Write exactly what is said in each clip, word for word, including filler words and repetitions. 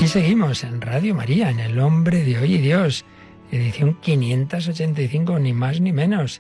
Aquí seguimos en Radio María, en El Hombre de Hoy y Dios, edición quinientos ochenta y cinco, ni más ni menos,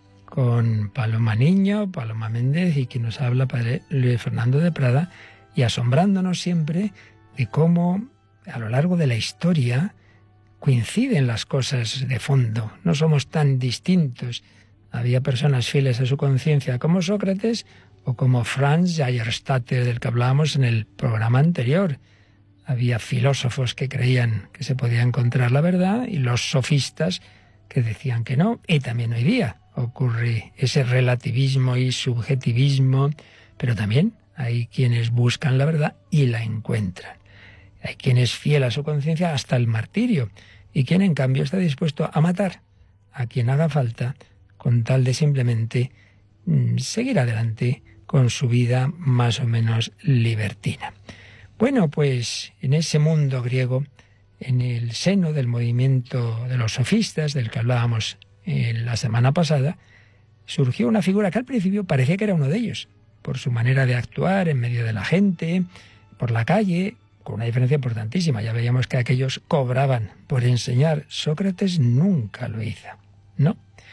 con Paloma Niño, Paloma Méndez y quien nos habla, Padre Luis Fernando de Prada, y asombrándonos siempre de cómo a lo largo de la historia coinciden las cosas de fondo, no somos tan distintos. Había personas fieles a su conciencia como Sócrates o como Franz Jayerstatter, del que hablábamos en el programa anterior. Había filósofos que creían que se podía encontrar la verdad y los sofistas que decían que no. Y también hoy día ocurre ese relativismo y subjetivismo, pero también hay quienes buscan la verdad y la encuentran. Hay quien es fiel a su conciencia hasta el martirio y quien en cambio está dispuesto a matar a quien haga falta con tal de simplemente mmm, seguir adelante con su vida más o menos libertina. Bueno, pues en ese mundo griego, en el seno del movimiento de los sofistas, del que hablábamos eh, la semana pasada, surgió una figura que al principio parecía que era uno de ellos, por su manera de actuar en medio de la gente, por la calle, con una diferencia importantísima. Ya veíamos que aquellos cobraban por enseñar. Sócrates nunca lo hizo, ¿no?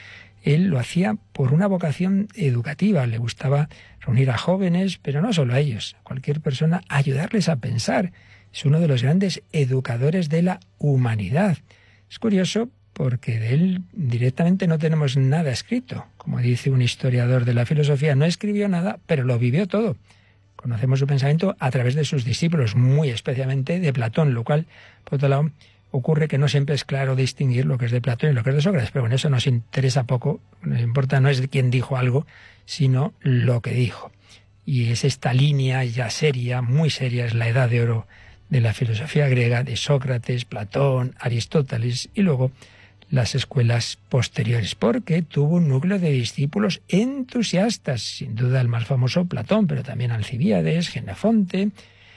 Él lo hacía por una vocación educativa, le gustaba reunir a jóvenes, pero no solo a ellos, a cualquier persona, ayudarles a pensar. Es uno de los grandes educadores de la humanidad. Es curioso porque de él directamente no tenemos nada escrito. Como dice un historiador de la filosofía, no escribió nada, pero lo vivió todo. Conocemos su pensamiento a través de sus discípulos, muy especialmente de Platón, lo cual, por otro lado, ocurre que no siempre es claro distinguir lo que es de Platón y lo que es de Sócrates, pero bueno, eso nos interesa poco. Lo que nos importa no es quién dijo algo, sino lo que dijo. Y es esta línea ya seria, muy seria, es la edad de oro de la filosofía griega, de Sócrates, Platón, Aristóteles y luego las escuelas posteriores, porque tuvo un núcleo de discípulos entusiastas, sin duda el más famoso Platón, pero también Alcibíades, Jenofonte.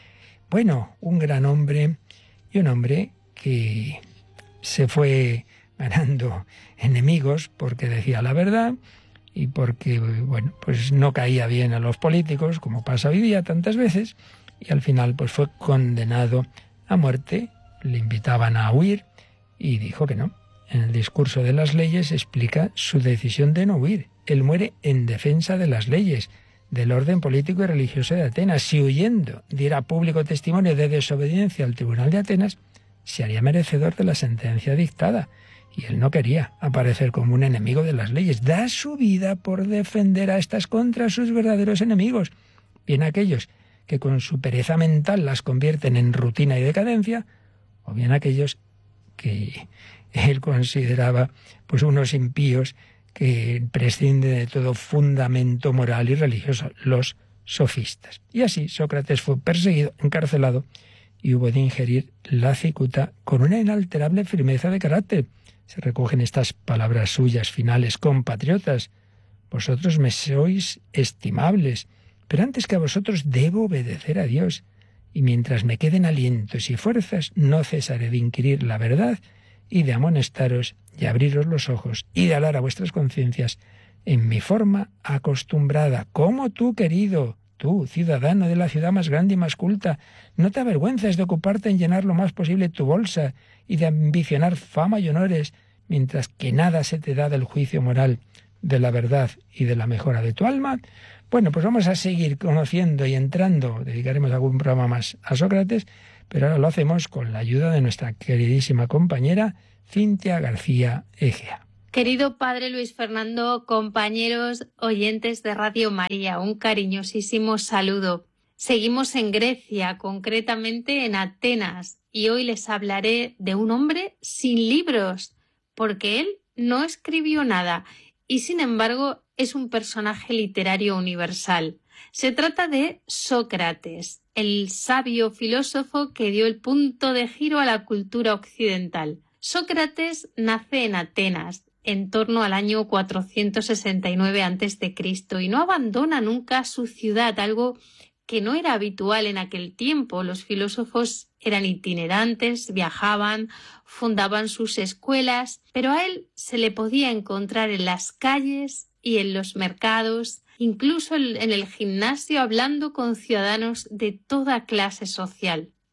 Bueno, un gran hombre y un hombre que se fue ganando enemigos porque decía la verdad y porque, bueno, pues no caía bien a los políticos, como pasa hoy día tantas veces, y al final pues fue condenado a muerte. Le invitaban a huir y dijo que no. En el discurso de las leyes explica su decisión de no huir. Él muere en defensa de las leyes, del orden político y religioso de Atenas. Si huyendo diera público testimonio de desobediencia al tribunal de Atenas, se haría merecedor de la sentencia dictada. Y él no quería aparecer como un enemigo de las leyes. Da su vida por defender a estas contra sus verdaderos enemigos. Bien aquellos que con su pereza mental las convierten en rutina y decadencia, o bien aquellos que él consideraba pues unos impíos que prescinden de todo fundamento moral y religioso, los sofistas. Y así Sócrates fue perseguido, encarcelado, y hubo de ingerir la cicuta con una inalterable firmeza de carácter. Se recogen estas palabras suyas finales: compatriotas, vosotros me sois estimables, pero antes que a vosotros debo obedecer a Dios, y mientras me queden alientos y fuerzas no cesaré de inquirir la verdad y de amonestaros y abriros los ojos y de hablar a vuestras conciencias en mi forma acostumbrada, como tú, querido, tú, ciudadano de la ciudad más grande y más culta, no te avergüenzas de ocuparte en llenar lo más posible tu bolsa y de ambicionar fama y honores, mientras que nada se te da del juicio moral, de la verdad y de la mejora de tu alma. Bueno, pues vamos a seguir conociendo y entrando, dedicaremos algún programa más a Sócrates, pero ahora lo hacemos con la ayuda de nuestra queridísima compañera Cintia García Egea. Querido Padre Luis Fernando, compañeros oyentes de Radio María, un cariñosísimo saludo. Seguimos en Grecia, concretamente en Atenas, y hoy les hablaré de un hombre sin libros, porque él no escribió nada y sin embargo es un personaje literario universal. Se trata de Sócrates, el sabio filósofo que dio el punto de giro a la cultura occidental. Sócrates nace en Atenas en torno al año cuatrocientos sesenta y nueve antes de Cristo y no abandona nunca su ciudad, algo que no era habitual en aquel tiempo. Los filósofos eran itinerantes, viajaban, fundaban sus escuelas, pero a él se le podía encontrar en las calles y en los mercados, incluso en el gimnasio, hablando con ciudadanos de toda clase social.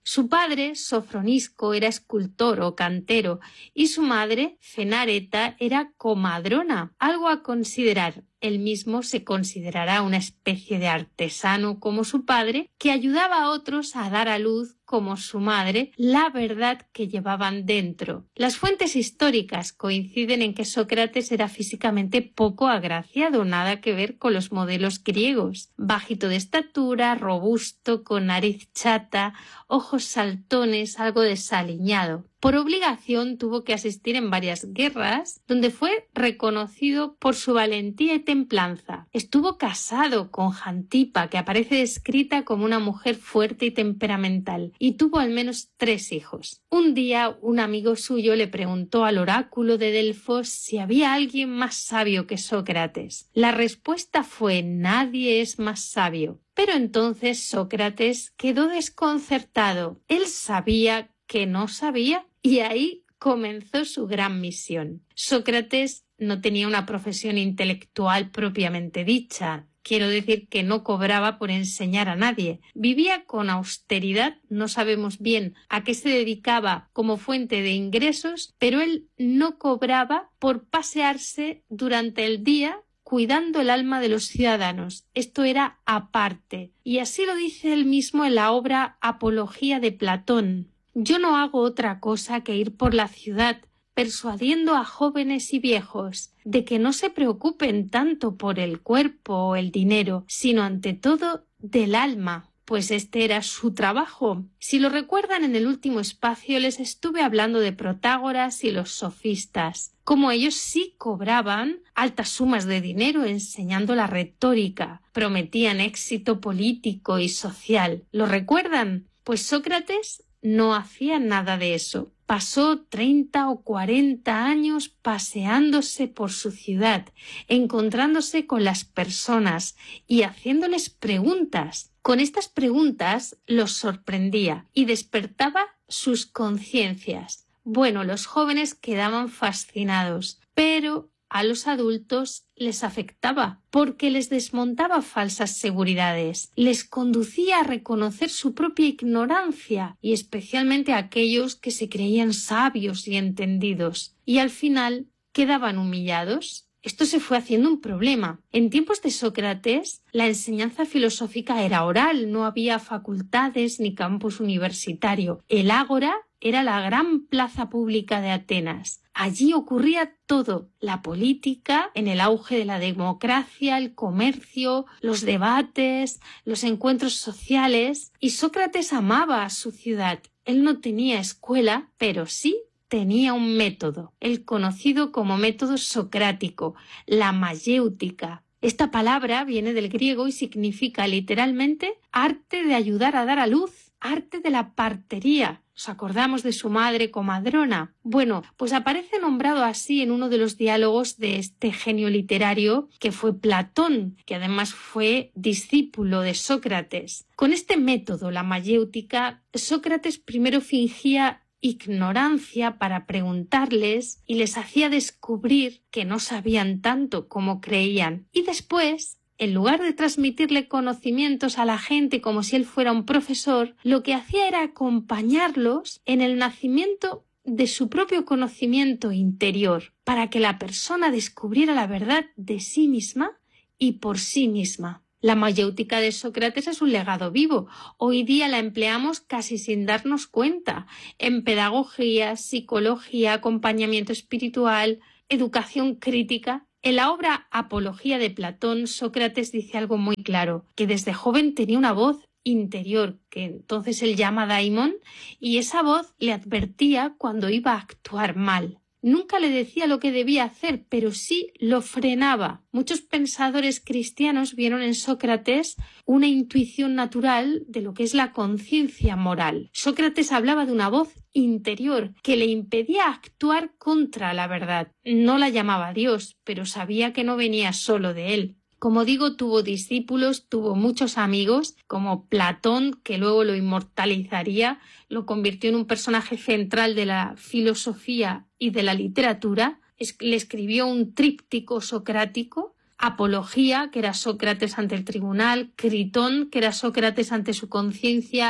Su padre, Sofronisco, era escultor o cantero y su madre, Fenareta, era comadrona, algo a considerar. Él mismo se considerará una especie de artesano como su padre, que ayudaba a otros a dar a luz, como su madre, la verdad que llevaban dentro. Las fuentes históricas coinciden en que Sócrates era físicamente poco agraciado, nada que ver con los modelos griegos. Bajito de estatura, robusto, con nariz chata, ojos saltones, algo desaliñado. Por obligación tuvo que asistir en varias guerras, donde fue reconocido por su valentía y templanza. Estuvo casado con Jantipa, que aparece descrita como una mujer fuerte y temperamental, y tuvo al menos tres hijos. Un día, un amigo suyo le preguntó al oráculo de Delfos si había alguien más sabio que Sócrates. La respuesta fue: nadie es más sabio. Pero entonces Sócrates quedó desconcertado. Él sabía que no sabía, y ahí comenzó su gran misión. Sócrates no tenía una profesión intelectual propiamente dicha. Quiero decir que no cobraba por enseñar a nadie. Vivía con austeridad, no sabemos bien a qué se dedicaba como fuente de ingresos, pero él no cobraba por pasearse durante el día cuidando el alma de los ciudadanos. Esto era aparte. Y así lo dice él mismo en la obra Apología de Platón. Yo no hago otra cosa que ir por la ciudad persuadiendo a jóvenes y viejos de que no se preocupen tanto por el cuerpo o el dinero, sino ante todo del alma, pues este era su trabajo. Si lo recuerdan, en el último espacio les estuve hablando de Protágoras y los sofistas, como ellos sí cobraban altas sumas de dinero enseñando la retórica, prometían éxito político y social. ¿Lo recuerdan? Pues Sócrates no hacía nada de eso. Pasó treinta o cuarenta años paseándose por su ciudad, encontrándose con las personas y haciéndoles preguntas. Con estas preguntas los sorprendía y despertaba sus conciencias. Bueno, los jóvenes quedaban fascinados, pero a los adultos les afectaba porque les desmontaba falsas seguridades, les conducía a reconocer su propia ignorancia y especialmente a aquellos que se creían sabios y entendidos, y al final quedaban humillados. Esto se fue haciendo un problema. En tiempos de Sócrates, la enseñanza filosófica era oral, no había facultades ni campus universitario. El ágora era la gran plaza pública de Atenas. Allí ocurría todo: la política, en el auge de la democracia, el comercio, los debates, los encuentros sociales. Y Sócrates amaba a su ciudad. Él no tenía escuela, pero sí tenía un método, el conocido como método socrático, la mayéutica. Esta palabra viene del griego y significa literalmente arte de ayudar a dar a luz, arte de la partería. ¿Os acordamos de su madre comadrona? Bueno, pues aparece nombrado así en uno de los diálogos de este genio literario que fue Platón, que además fue discípulo de Sócrates. Con este método, la mayéutica, Sócrates primero fingía ignorancia para preguntarles y les hacía descubrir que no sabían tanto como creían. Y después, en lugar de transmitirle conocimientos a la gente como si él fuera un profesor, lo que hacía era acompañarlos en el nacimiento de su propio conocimiento interior, para que la persona descubriera la verdad de sí misma y por sí misma. La mayéutica de Sócrates es un legado vivo. Hoy día la empleamos casi sin darnos cuenta en pedagogía, psicología, acompañamiento espiritual, educación crítica. En la obra Apología de Platón, Sócrates dice algo muy claro, que desde joven tenía una voz interior, que entonces él llama daimon, y esa voz le advertía cuando iba a actuar mal. Nunca le decía lo que debía hacer, pero sí lo frenaba. Muchos pensadores cristianos vieron en Sócrates una intuición natural de lo que es la conciencia moral. Sócrates hablaba de una voz interior que le impedía actuar contra la verdad. No la llamaba Dios, pero sabía que no venía solo de él. Como digo, tuvo discípulos, tuvo muchos amigos, como Platón, que luego lo inmortalizaría, lo convirtió en un personaje central de la filosofía y de la literatura. Es, le escribió un tríptico socrático, Apología, que era Sócrates ante el tribunal, Critón, que era Sócrates ante su conciencia,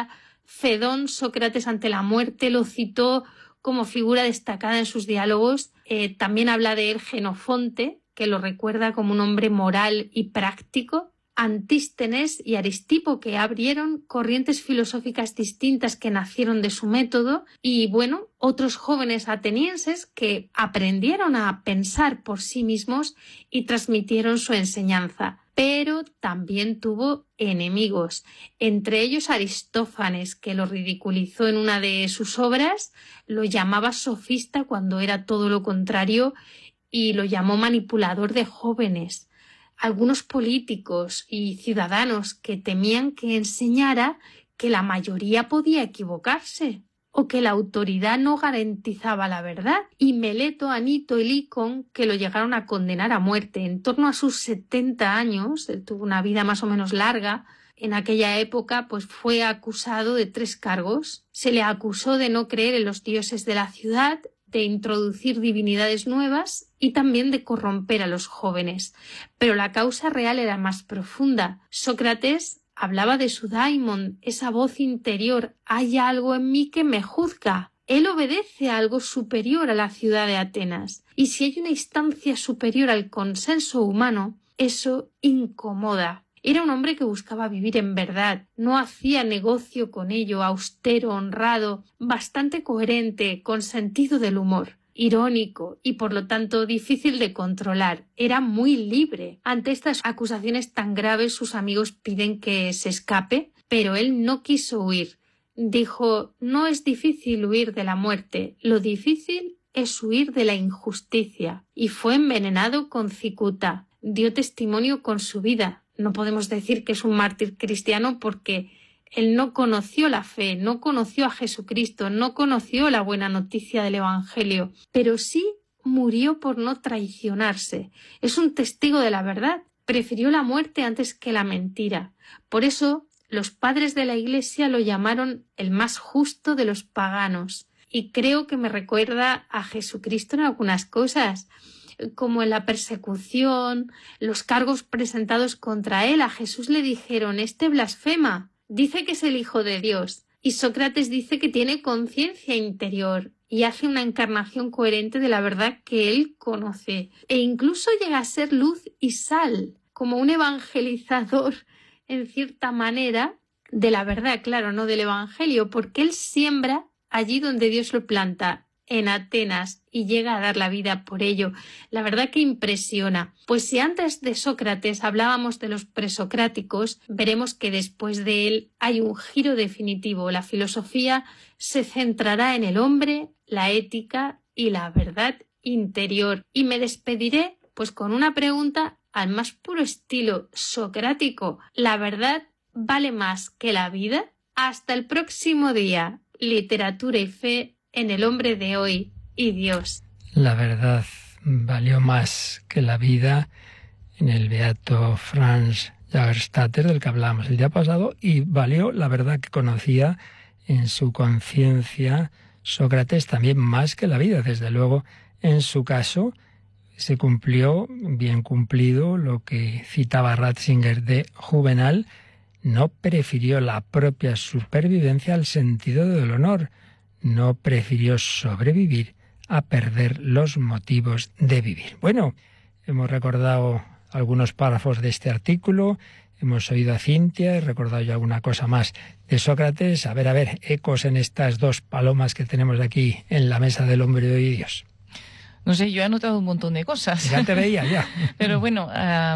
Fedón, Sócrates ante la muerte, lo citó como figura destacada en sus diálogos. Eh, también habla de él Jenofonte, que lo recuerda como un hombre moral y práctico. Antístenes y Aristipo, que abrieron corrientes filosóficas distintas que nacieron de su método, y bueno, otros jóvenes atenienses que aprendieron a pensar por sí mismos y transmitieron su enseñanza. Pero también tuvo enemigos, entre ellos Aristófanes, que lo ridiculizó en una de sus obras, lo llamaba sofista cuando era todo lo contrario y lo llamó manipulador de jóvenes. Algunos políticos y ciudadanos que temían que enseñara que la mayoría podía equivocarse o que la autoridad no garantizaba la verdad, y Meleto, Anito y Licon, que lo llegaron a condenar a muerte. En torno a sus setenta años, él tuvo una vida más o menos larga, en aquella época pues fue acusado de tres cargos. Se le acusó de no creer en los dioses de la ciudad, de introducir divinidades nuevas y también de corromper a los jóvenes. Pero la causa real era más profunda. Sócrates hablaba de su daimon, esa voz interior: hay algo en mí que me juzga. Él obedece a algo superior a la ciudad de Atenas. Y si hay una instancia superior al consenso humano, eso incomoda. Era un hombre que buscaba vivir en verdad, no hacía negocio con ello, austero, honrado, bastante coherente, con sentido del humor, irónico y por lo tanto difícil de controlar. Era muy libre. Ante estas acusaciones tan graves, sus amigos piden que se escape, pero él no quiso huir. Dijo: no es difícil huir de la muerte, lo difícil es huir de la injusticia. Y fue envenenado con cicuta. Dio testimonio con su vida. No podemos decir que es un mártir cristiano porque él no conoció la fe, no conoció a Jesucristo, no conoció la buena noticia del Evangelio, pero sí murió por no traicionarse. Es un testigo de la verdad. Prefirió la muerte antes que la mentira. Por eso los padres de la Iglesia lo llamaron el más justo de los paganos. Y creo que me recuerda a Jesucristo en algunas cosas, como en la persecución, los cargos presentados contra él. A Jesús le dijeron: este blasfema, dice que es el Hijo de Dios. Y Sócrates dice que tiene conciencia interior y hace una encarnación coherente de la verdad que él conoce. E incluso llega a ser luz y sal, como un evangelizador, en cierta manera, de la verdad, claro, no del Evangelio, porque él siembra allí donde Dios lo planta, en Atenas, y llega a dar la vida por ello. La verdad que impresiona. Pues si antes de Sócrates hablábamos de los presocráticos, veremos que después de él hay un giro definitivo. La filosofía se centrará en el hombre, la ética y la verdad interior. Y me despediré pues con una pregunta al más puro estilo socrático. ¿La verdad vale más que la vida? Hasta el próximo día. Literatura y fe en el hombre de hoy y Dios. La verdad valió más que la vida en el beato Franz Jagerstatter, del que hablábamos el día pasado, y valió la verdad que conocía en su conciencia Sócrates también más que la vida. Desde luego, en su caso, se cumplió, bien cumplido, lo que citaba Ratzinger de Juvenal: no prefirió la propia supervivencia al sentido del honor. No prefirió sobrevivir a perder los motivos de vivir. Bueno, hemos recordado algunos párrafos de este artículo, hemos oído a Cintia, he recordado yo alguna cosa más de Sócrates. A ver, a ver, ecos en estas dos palomas que tenemos aquí en la mesa del hombre de hoy y Dios. No sé, yo he anotado un montón de cosas. Ya te veía, ya. Pero bueno,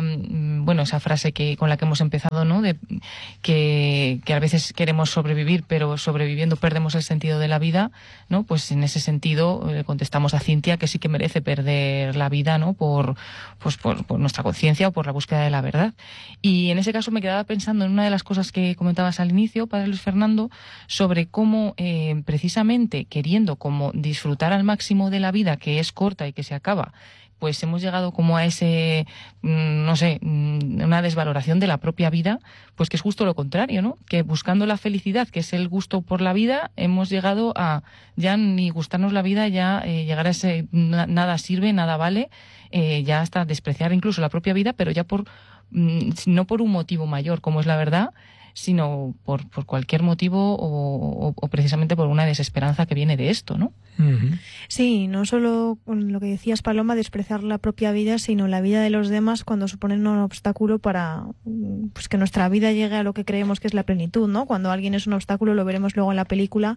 um, bueno, esa frase que con la que hemos empezado, ¿no? De que, que a veces queremos sobrevivir, pero sobreviviendo perdemos el sentido de la vida, ¿no? Pues en ese sentido eh, contestamos a Cintia que sí que merece perder la vida, ¿no? Por, pues por, por nuestra conciencia o por la búsqueda de la verdad. Y en ese caso me quedaba pensando en una de las cosas que comentabas al inicio, Padre Luis Fernando, sobre cómo eh, precisamente queriendo como disfrutar al máximo de la vida, que es corta y que se acaba, pues hemos llegado como a ese, no sé, una desvaloración de la propia vida, pues que es justo lo contrario, ¿no? Que buscando la felicidad, que es el gusto por la vida, hemos llegado a ya ni gustarnos la vida, ya eh, llegar a ese nada sirve, nada vale, eh, ya hasta despreciar incluso la propia vida, pero ya por no por un motivo mayor, como es la verdad, sino por, por cualquier motivo o, o, o precisamente por una desesperanza que viene de esto, ¿no? Sí, no solo con lo que decías, Paloma, despreciar la propia vida, sino la vida de los demás cuando suponen un obstáculo para pues que nuestra vida llegue a lo que creemos que es la plenitud, ¿no? Cuando alguien es un obstáculo, lo veremos luego en la película,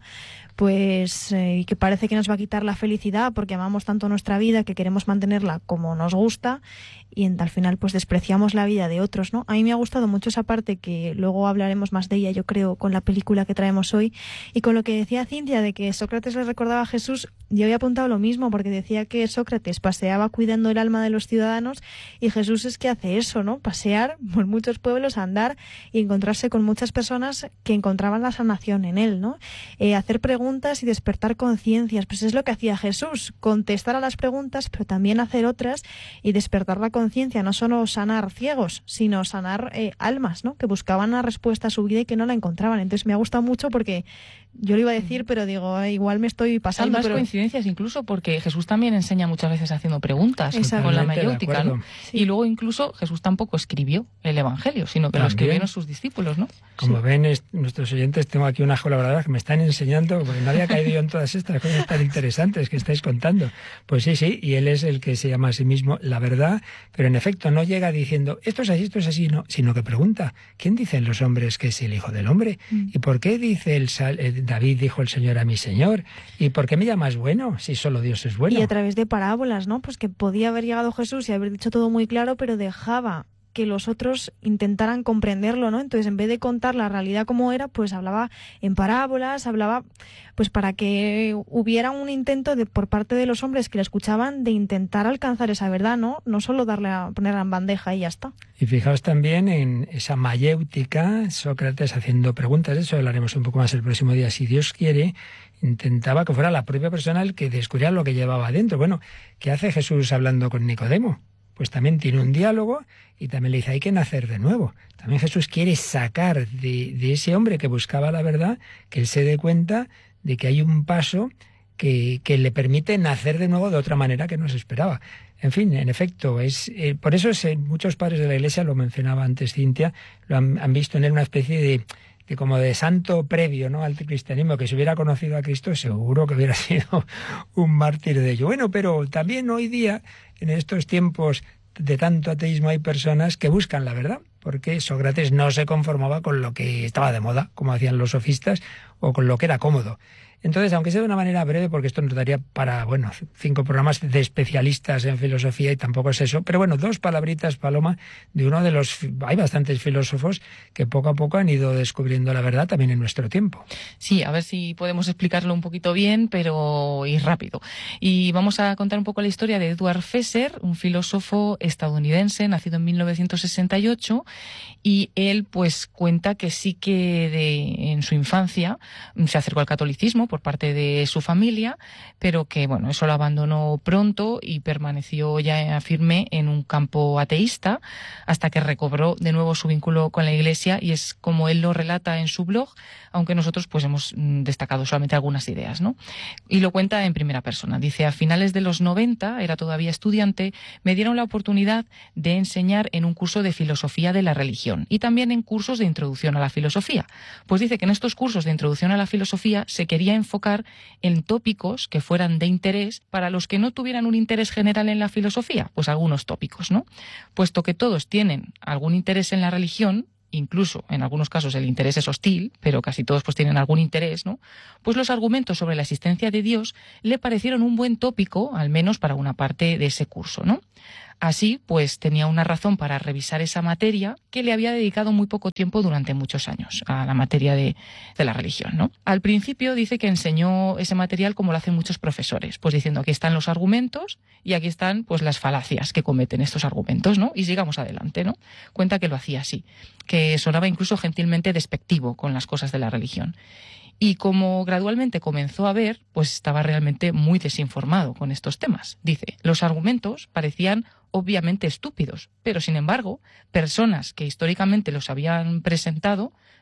pues eh, y que parece que nos va a quitar la felicidad porque amamos tanto nuestra vida que queremos mantenerla como nos gusta y en, al final pues despreciamos la vida de otros, ¿no? A mí me ha gustado mucho esa parte que luego hablaremos más de ella, yo creo, con la película que traemos hoy y con lo que decía Cintia de que Sócrates le recordaba a Jesús. Yo había apuntado lo mismo porque decía que Sócrates paseaba cuidando el alma de los ciudadanos y Jesús es que hace eso, ¿no? Pasear por muchos pueblos, andar y encontrarse con muchas personas que encontraban la sanación en él, ¿no? Eh, hacer preguntas y despertar conciencias, pues es lo que hacía Jesús, contestar a las preguntas pero también hacer otras y despertar la conciencia, no solo sanar ciegos, sino sanar eh, almas, ¿no? Que buscaban una respuesta a su vida y que no la encontraban. Entonces me ha gustado mucho porque yo lo iba a decir, pero digo, eh, igual me estoy pasando. Hay más pero... coincidencias incluso porque Jesús también enseña muchas veces haciendo preguntas con la mayéutica, ¿no? Sí. Y luego incluso Jesús tampoco escribió el Evangelio, sino que también lo escribieron sus discípulos, ¿no? Como sí. ven es, nuestros oyentes, tengo aquí unas colaboradoras que me están enseñando, porque no había caído yo en todas estas cosas tan interesantes que estáis contando. Pues sí, sí, y él es el que se llama a sí mismo la verdad, pero en efecto no llega diciendo esto es así, esto es así, no, sino que pregunta, ¿quién dicen los hombres que es el Hijo del Hombre? Mm. ¿Y por qué dice el, el David dijo el Señor a mi Señor? ¿Y por qué me llamas bueno si solo Dios es bueno? Y a través de parábolas, ¿no? Pues que podía haber llegado Jesús y haber dicho todo muy claro, pero dejaba que los otros intentaran comprenderlo, ¿no? Entonces, en vez de contar la realidad como era, pues hablaba en parábolas, hablaba pues para que hubiera un intento de por parte de los hombres que le escuchaban de intentar alcanzar esa verdad, ¿no? No solo darle a ponerla en bandeja y ya está. Y fijaos también en esa mayéutica, Sócrates haciendo preguntas, de eso hablaremos un poco más el próximo día, si Dios quiere. Intentaba que fuera la propia persona el que descubriera lo que llevaba adentro. Bueno, ¿qué hace Jesús hablando con Nicodemo? Pues también tiene un diálogo y también le dice, hay que nacer de nuevo. También Jesús quiere sacar de, de ese hombre que buscaba la verdad, que él se dé cuenta de que hay un paso que, que le permite nacer de nuevo de otra manera que no se esperaba. En fin, en efecto, es eh, por eso es, eh, muchos padres de la Iglesia, lo mencionaba antes Cintia, lo han, han visto en él una especie de... de como de santo previo, ¿no?, al cristianismo, que si hubiera conocido a Cristo seguro que hubiera sido un mártir de ello. Bueno, pero también hoy día, en estos tiempos de tanto ateísmo, hay personas que buscan la verdad, porque Sócrates no se conformaba con lo que estaba de moda, como hacían los sofistas, o con lo que era cómodo. Entonces, aunque sea de una manera breve, porque esto nos daría para, bueno, cinco programas de especialistas en filosofía y tampoco es eso, pero bueno, dos palabritas, Paloma, de uno de los... Hay bastantes filósofos que poco a poco han ido descubriendo la verdad también en nuestro tiempo. Sí, a ver si podemos explicarlo un poquito bien, pero y rápido. Y vamos a contar un poco la historia de Edward Fesser, un filósofo estadounidense, nacido en mil novecientos sesenta y ocho, y él pues cuenta que sí que de, en su infancia se acercó al catolicismo por parte de su familia, pero que bueno, eso lo abandonó pronto y permaneció ya firme en un campo ateísta hasta que recobró de nuevo su vínculo con la Iglesia, y es como él lo relata en su blog, aunque nosotros pues hemos destacado solamente algunas ideas, ¿no? Y lo cuenta en primera persona. Dice, a finales de los noventa, era todavía estudiante, me dieron la oportunidad de enseñar en un curso de filosofía de la religión y también en cursos de introducción a la filosofía. Pues dice que en estos cursos de introducción a la filosofía se quería enfocar en tópicos que fueran de interés para los que no tuvieran un interés general en la filosofía, pues algunos tópicos, ¿no? Puesto que todos tienen algún interés en la religión, incluso en algunos casos el interés es hostil, pero casi todos pues tienen algún interés, ¿no? Pues los argumentos sobre la existencia de Dios le parecieron un buen tópico, al menos para una parte de ese curso, ¿no? Así, pues tenía una razón para revisar esa materia que le había dedicado muy poco tiempo durante muchos años, a la materia de, de la religión, ¿no? Al principio dice que enseñó ese material como lo hacen muchos profesores, pues diciendo aquí están los argumentos y aquí están pues las falacias que cometen estos argumentos, ¿no? Y sigamos adelante, ¿no? Cuenta que lo hacía así, que sonaba incluso gentilmente despectivo con las cosas de la religión. Y como gradualmente comenzó a ver, pues estaba realmente muy desinformado con estos temas. Dice, los argumentos parecían obviamente estúpidos, pero sin embargo, personas que históricamente los habían presentado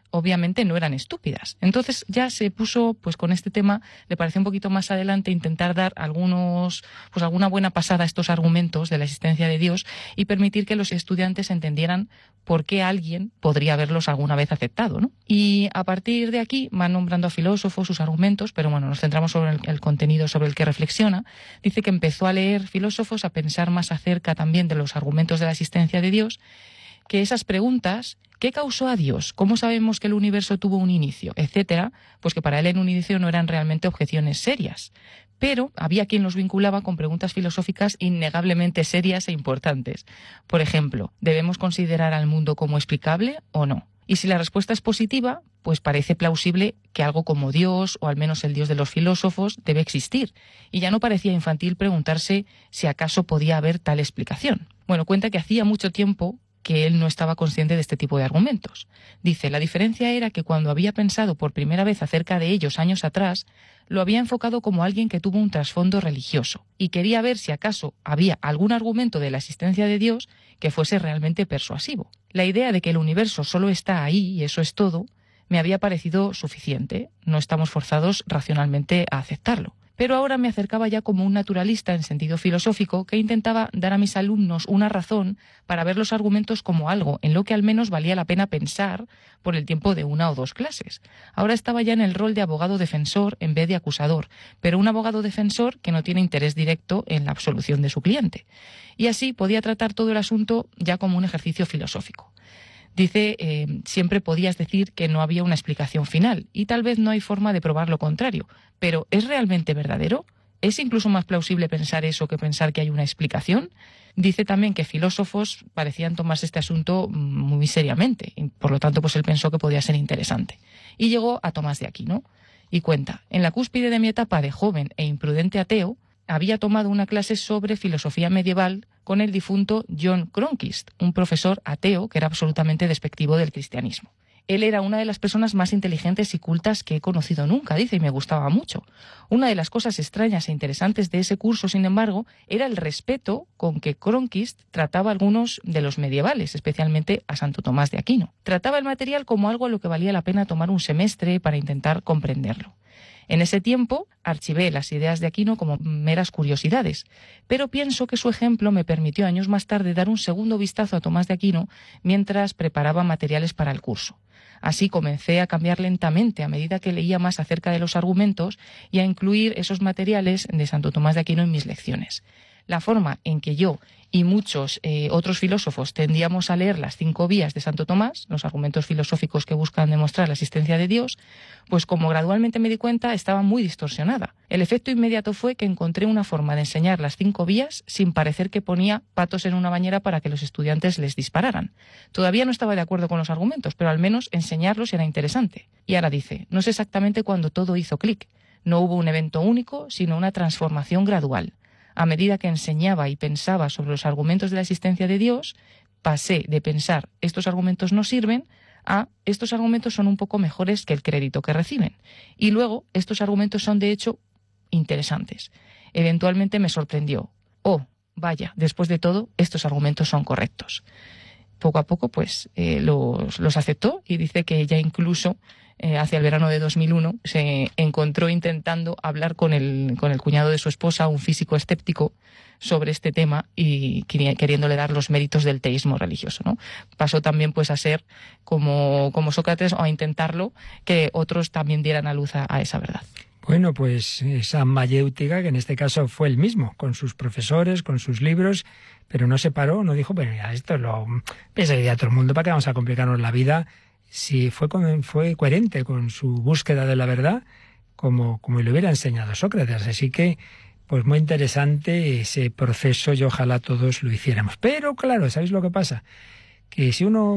obviamente no eran estúpidas. Entonces ya se puso pues con este tema, le pareció un poquito más adelante intentar dar algunos, pues alguna buena pasada a estos argumentos de la existencia de Dios y permitir que los estudiantes entendieran por qué alguien podría haberlos alguna vez aceptado, ¿no? Y a partir de aquí van nombrando a filósofos sus argumentos, pero bueno, nos centramos sobre el, el contenido sobre el que reflexiona. Dice que empezó a leer filósofos, a pensar más acerca también de los argumentos de la existencia de Dios, que esas preguntas, ¿qué causó a Dios? ¿Cómo sabemos que el universo tuvo un inicio? Etcétera, pues que para él en un inicio no eran realmente objeciones serias. Pero había quien los vinculaba con preguntas filosóficas innegablemente serias e importantes. Por ejemplo, ¿debemos considerar al mundo como explicable o no? Y si la respuesta es positiva, pues parece plausible que algo como Dios, o al menos el Dios de los filósofos, debe existir. Y ya no parecía infantil preguntarse si acaso podía haber tal explicación. Bueno, cuenta que hacía mucho tiempo que él no estaba consciente de este tipo de argumentos. Dice, la diferencia era que cuando había pensado por primera vez acerca de ellos años atrás, lo había enfocado como alguien que tuvo un trasfondo religioso y quería ver si acaso había algún argumento de la existencia de Dios que fuese realmente persuasivo. La idea de que el universo solo está ahí y eso es todo, me había parecido suficiente. No estamos forzados racionalmente a aceptarlo. Pero ahora me acercaba ya como un naturalista en sentido filosófico que intentaba dar a mis alumnos una razón para ver los argumentos como algo en lo que al menos valía la pena pensar por el tiempo de una o dos clases. Ahora estaba ya en el rol de abogado defensor en vez de acusador, pero un abogado defensor que no tiene interés directo en la absolución de su cliente. Y así podía tratar todo el asunto ya como un ejercicio filosófico. Dice, eh, siempre podías decir que no había una explicación final y tal vez no hay forma de probar lo contrario, pero ¿es realmente verdadero? ¿Es incluso más plausible pensar eso que pensar que hay una explicación? Dice también que filósofos parecían tomarse este asunto muy seriamente y por lo tanto pues él pensó que podía ser interesante. Y llegó a Tomás de Aquino y cuenta, en la cúspide de mi etapa de joven e imprudente ateo, había tomado una clase sobre filosofía medieval con el difunto John Cronquist, un profesor ateo que era absolutamente despectivo del cristianismo. Él era una de las personas más inteligentes y cultas que he conocido nunca, dice, y me gustaba mucho. Una de las cosas extrañas e interesantes de ese curso, sin embargo, era el respeto con que Cronquist trataba a algunos de los medievales, especialmente a Santo Tomás de Aquino. Trataba el material como algo a lo que valía la pena tomar un semestre para intentar comprenderlo. En ese tiempo archivé las ideas de Aquino como meras curiosidades, pero pienso que su ejemplo me permitió años más tarde dar un segundo vistazo a Tomás de Aquino mientras preparaba materiales para el curso. Así comencé a cambiar lentamente a medida que leía más acerca de los argumentos y a incluir esos materiales de Santo Tomás de Aquino en mis lecciones. La forma en que yo y muchos eh, otros filósofos tendíamos a leer las cinco vías de Santo Tomás, los argumentos filosóficos que buscan demostrar la existencia de Dios, pues como gradualmente me di cuenta, estaba muy distorsionada. El efecto inmediato fue que encontré una forma de enseñar las cinco vías sin parecer que ponía patos en una bañera para que los estudiantes les dispararan. Todavía no estaba de acuerdo con los argumentos, pero al menos enseñarlos era interesante. Y ahora dice, no sé exactamente cuándo todo hizo clic. No hubo un evento único, sino una transformación gradual. A medida que enseñaba y pensaba sobre los argumentos de la existencia de Dios, pasé de pensar estos argumentos no sirven a estos argumentos son un poco mejores que el crédito que reciben. Y luego estos argumentos son de hecho interesantes. Eventualmente me sorprendió. Oh, vaya, después de todo, estos argumentos son correctos. Poco a poco pues eh, los, los aceptó y dice que ya incluso eh, hacia el verano de dos mil uno se encontró intentando hablar con el, con el cuñado de su esposa, un físico escéptico, sobre este tema y queriéndole dar los méritos del teísmo religioso, ¿no? Pasó también pues a ser como, como Sócrates o a intentarlo que otros también dieran a luz a, a esa verdad. Bueno, pues esa mayéutica, que en este caso fue él mismo, con sus profesores, con sus libros, pero no se paró, no dijo, bueno, ya esto lo piensa que ya todo el mundo, ¿para qué vamos a complicarnos la vida? Si fue, con, fue coherente con su búsqueda de la verdad, como, como le hubiera enseñado Sócrates. Así que, pues muy interesante ese proceso y ojalá todos lo hiciéramos. Pero claro, ¿sabéis lo que pasa? Que si uno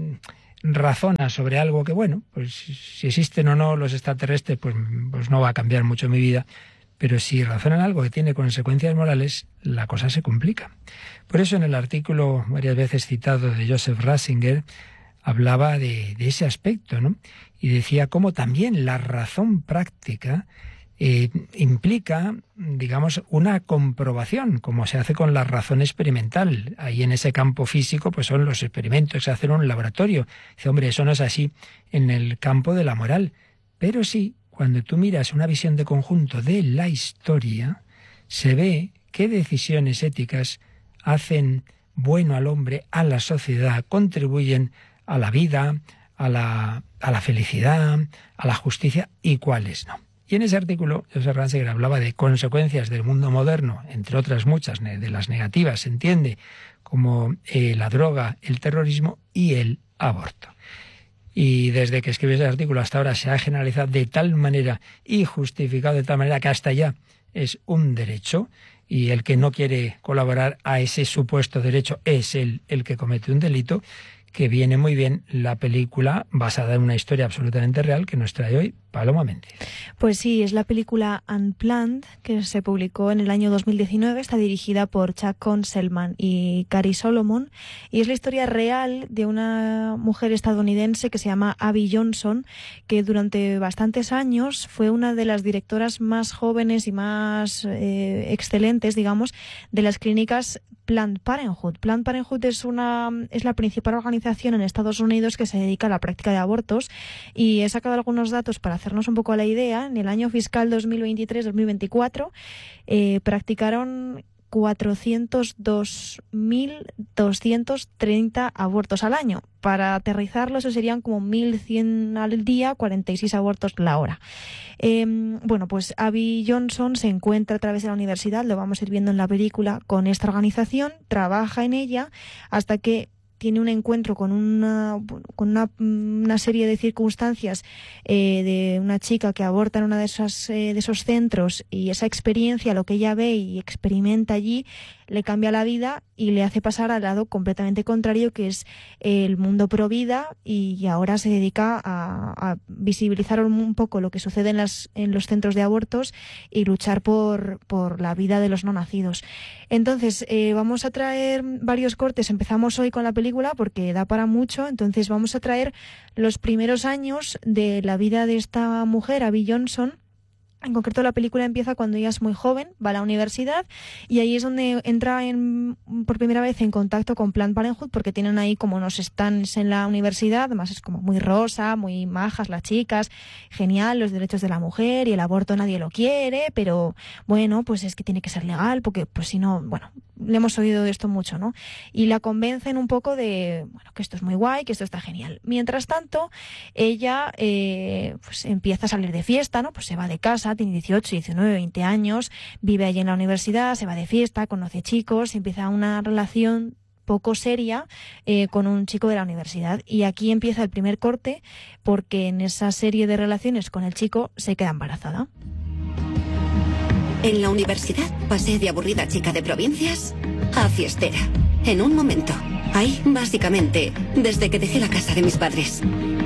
razona sobre algo que, bueno, pues si existen o no los extraterrestres, pues, pues no va a cambiar mucho mi vida. Pero si razonan algo que tiene consecuencias morales, la cosa se complica. Por eso en el artículo varias veces citado de Joseph Ratzinger hablaba de, de ese aspecto, ¿no? Y decía cómo también la razón práctica eh, implica, digamos, una comprobación, como se hace con la razón experimental. Ahí en ese campo físico, pues son los experimentos que se hacen en un laboratorio. Dice, hombre, eso no es así en el campo de la moral. Pero sí, cuando tú miras una visión de conjunto de la historia, se ve qué decisiones éticas hacen bueno al hombre, a la sociedad, contribuyen a la vida, a la, a la felicidad, a la justicia, y cuáles no. Y en ese artículo, Joseph Ratzinger hablaba de consecuencias del mundo moderno, entre otras muchas, de las negativas, se entiende, como eh, la droga, el terrorismo y el aborto. Y desde que escribió ese artículo hasta ahora se ha generalizado de tal manera y justificado de tal manera que hasta ya es un derecho, y el que no quiere colaborar a ese supuesto derecho es el, el que comete un delito, que viene muy bien la película basada en una historia absolutamente real que nos trae hoy Paloma Méndez. Pues sí, es la película Unplanned, que se publicó en el año dos mil diecinueve, está dirigida por Chuck Konzelman y Cary Solomon, y es la historia real de una mujer estadounidense que se llama Abby Johnson, que durante bastantes años fue una de las directoras más jóvenes y más eh, excelentes, digamos, de las clínicas Planned Parenthood. Planned Parenthood es una es la principal organización en Estados Unidos que se dedica a la práctica de abortos, y he sacado algunos datos para hacernos un poco la idea. En el año fiscal dos mil veintitrés dos mil veinticuatro eh, practicaron cuatrocientos dos mil doscientos treinta abortos al año. Para aterrizarlo, eso serían como mil cien al día, cuarenta y seis abortos la hora. Eh, bueno, pues Abby Johnson se encuentra a través de la universidad, lo vamos a ir viendo en la película, con esta organización, trabaja en ella hasta que tiene un encuentro con una, con una, una serie de circunstancias eh, de una chica que aborta en uno de, esas, eh, de esos centros, y esa experiencia, lo que ella ve y experimenta allí, le cambia la vida y le hace pasar al lado completamente contrario, que es el mundo pro vida, y ahora se dedica a, a visibilizar un poco lo que sucede en, las, en los centros de abortos y luchar por, por la vida de los no nacidos. Entonces, eh, vamos a traer varios cortes. Empezamos hoy con la película porque da para mucho, entonces vamos a traer los primeros años de la vida de esta mujer, Abby Johnson. En concreto, la película empieza cuando ella es muy joven, va a la universidad, y ahí es donde entra en, por primera vez en contacto con Planned Parenthood, porque tienen ahí como unos stands en la universidad. Además es como muy rosa, muy majas las chicas, genial, los derechos de la mujer y el aborto nadie lo quiere, pero bueno, pues es que tiene que ser legal, porque pues si no, bueno, le hemos oído de esto mucho, ¿no? Y la convencen un poco de, bueno, que esto es muy guay, que esto está genial. Mientras tanto, ella eh, pues empieza a salir de fiesta, ¿no? Pues se va de casa, tiene dieciocho, diecinueve, veinte años, vive allí en la universidad, se va de fiesta, conoce chicos, empieza una relación poco seria eh, con un chico de la universidad. Y aquí empieza el primer corte, porque en esa serie de relaciones con el chico se queda embarazada. En la universidad pasé de aburrida chica de provincias a fiestera. En un momento. Ahí, básicamente, desde que dejé la casa de mis padres.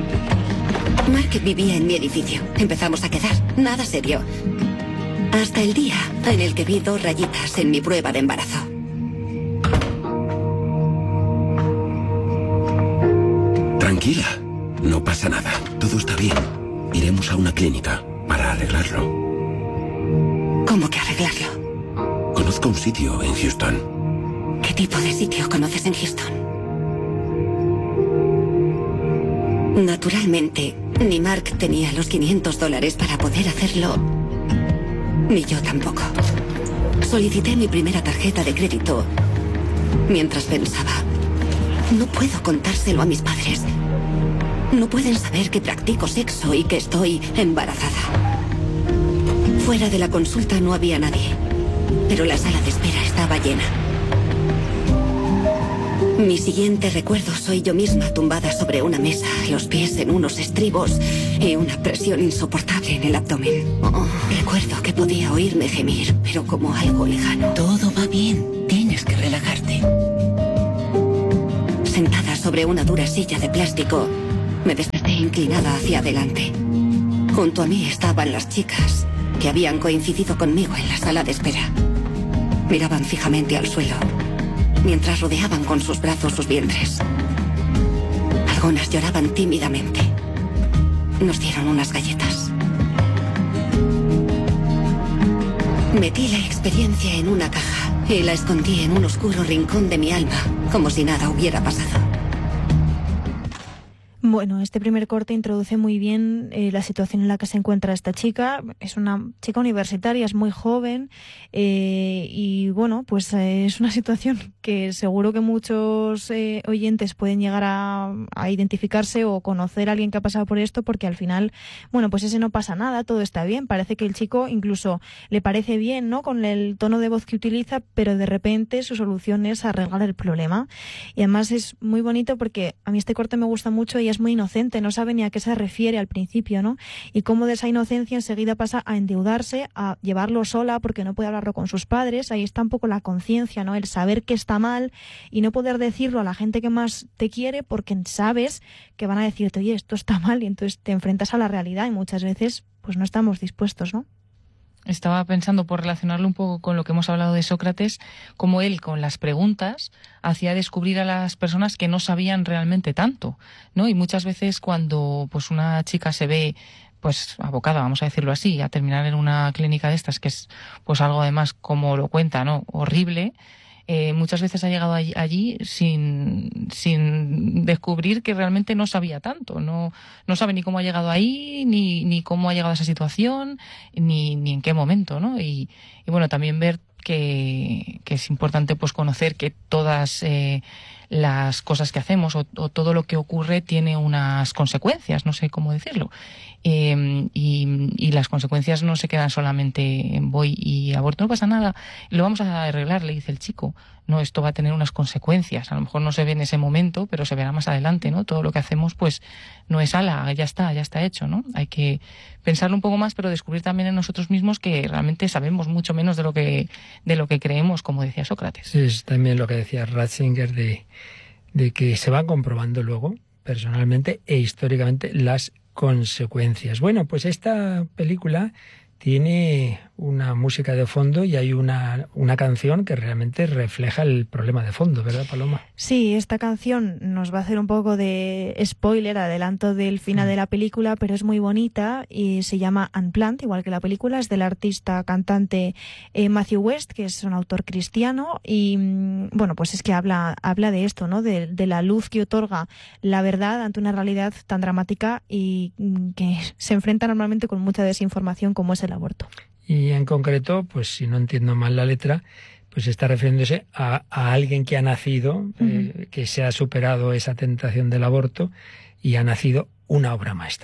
Mark vivía en mi edificio. Empezamos a quedar. Nada serio. Hasta el día en el que vi dos rayitas en mi prueba de embarazo. Tranquila. No pasa nada. Todo está bien. Iremos a una clínica para arreglarlo. ¿Cómo que arreglarlo? Conozco un sitio en Houston. ¿Qué tipo de sitio conoces en Houston? Naturalmente, ni Mark tenía los quinientos dólares para poder hacerlo, ni yo tampoco. Solicité mi primera tarjeta de crédito mientras pensaba, no puedo contárselo a mis padres. No pueden saber que practico sexo y que estoy embarazada. Fuera de la consulta no había nadie, pero la sala de espera estaba llena. Mi siguiente recuerdo soy yo misma tumbada sobre una mesa, los pies en unos estribos y una presión insoportable en el abdomen. Oh, recuerdo que podía oírme gemir, pero como algo lejano. Todo va bien, tienes que relajarte. Sentada sobre una dura silla de plástico, me desperté inclinada hacia adelante. Junto a mí estaban las chicas que habían coincidido conmigo en la sala de espera. Miraban fijamente al suelo, mientras rodeaban con sus brazos sus vientres. Algunas lloraban tímidamente. Nos dieron unas galletas. Metí la experiencia en una caja y la escondí en un oscuro rincón de mi alma, como si nada hubiera pasado. Bueno, este primer corte introduce muy bien eh, la situación en la que se encuentra esta chica. Es una chica universitaria, es muy joven eh, y bueno, pues eh, es una situación que seguro que muchos eh, oyentes pueden llegar a, a identificarse o conocer a alguien que ha pasado por esto, porque al final, bueno, pues ese no pasa nada, todo está bien. Parece que el chico incluso le parece bien, ¿no?, con el tono de voz que utiliza, pero de repente su solución es arreglar el problema. Y además es muy bonito porque a mí este corte me gusta mucho y es muy inocente, no sabe ni a qué se refiere al principio, ¿no? Y cómo de esa inocencia enseguida pasa a endeudarse, a llevarlo sola porque no puede hablarlo con sus padres. Ahí está un poco la conciencia, ¿no? El saber que está mal y no poder decirlo a la gente que más te quiere porque sabes que van a decirte, oye, esto está mal, y entonces te enfrentas a la realidad y muchas veces pues no estamos dispuestos, ¿no? Estaba pensando, por relacionarlo un poco con lo que hemos hablado de Sócrates, cómo él con las preguntas hacía descubrir a las personas que no sabían realmente tanto, ¿no? Y muchas veces cuando pues una chica se ve pues abocada, vamos a decirlo así, a terminar en una clínica de estas, que es pues algo además, como lo cuenta, ¿no?, horrible, eh, muchas veces ha llegado allí, allí sin, sin descubrir que realmente no sabía tanto, no, no sabe ni cómo ha llegado ahí, ni, ni cómo ha llegado a esa situación, ni, ni en qué momento, ¿no? Y, y bueno, también ver que, que es importante pues conocer que todas eh, las cosas que hacemos o, o todo lo que ocurre tiene unas consecuencias, no sé cómo decirlo. Eh, y, y las consecuencias no se quedan solamente en voy y aborto, no pasa nada, lo vamos a arreglar, le dice el chico. No, esto va a tener unas consecuencias. A lo mejor no se ve en ese momento, pero se verá más adelante, ¿no? Todo lo que hacemos, pues, no es ala, ya está, ya está hecho, ¿no? Hay que pensarlo un poco más, pero descubrir también en nosotros mismos que realmente sabemos mucho menos de lo que, de lo que creemos, como decía Sócrates. Es también lo que decía Ratzinger de, de que se van comprobando luego, personalmente e históricamente, las consecuencias. Bueno, pues esta película tiene una música de fondo y hay una, una canción que realmente refleja el problema de fondo, ¿verdad, Paloma? Sí, esta canción nos va a hacer un poco de spoiler, adelanto del final de la película, pero es muy bonita y se llama Unplanned, igual que la película. Es del artista cantante eh, Matthew West, que es un autor cristiano, y bueno, pues es que habla, habla de esto, ¿no? De, de la luz que otorga la verdad ante una realidad tan dramática y que se enfrenta normalmente con mucha desinformación como es el aborto. Y en concreto, pues si no entiendo mal la letra, pues está refiriéndose a, a alguien que ha nacido, uh-huh. eh, que se ha superado esa tentación del aborto y ha nacido una obra maestra.